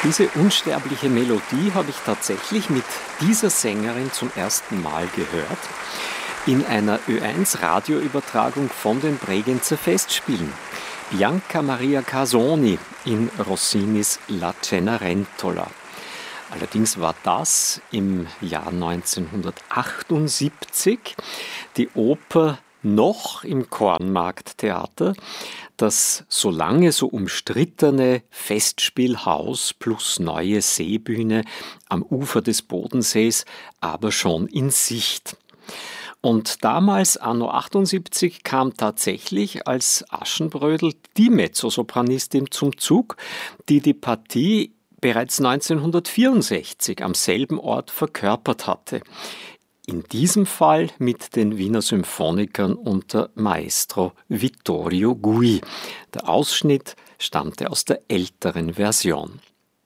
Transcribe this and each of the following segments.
Diese unsterbliche Melodie habe ich tatsächlich mit dieser Sängerin zum ersten Mal gehört, in einer Ö1-Radioübertragung von den Bregenzer Festspielen. Bianca Maria Casoni in Rossinis La Cenerentola. Allerdings war das im Jahr 1978 die Oper noch im Kornmarkttheater, das so lange so umstrittene Festspielhaus plus neue Seebühne am Ufer des Bodensees, aber schon in Sicht. Und damals, anno 78, kam tatsächlich als Aschenbrödel die Mezzosopranistin zum Zug, die die Partie bereits 1964 am selben Ort verkörpert hatte. In diesem Fall mit den Wiener Symphonikern unter Maestro Vittorio Gui. Der Ausschnitt stammte aus der älteren Version.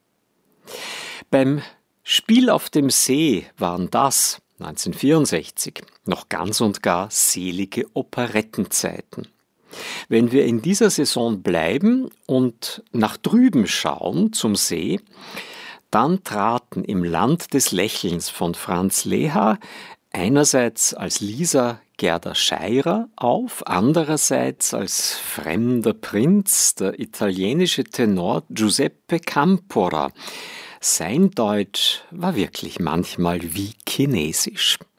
Beim Spiel auf dem See waren das 1964 noch ganz und gar selige Operettenzeiten. Wenn wir in dieser Saison bleiben und nach drüben schauen zum See, dann traten im Land des Lächelns von Franz Lehár einerseits als Lisa Gerda Scheirer auf, andererseits als fremder Prinz der italienische Tenor Giuseppe Campora. Sein Deutsch war wirklich manchmal wie Chinesisch.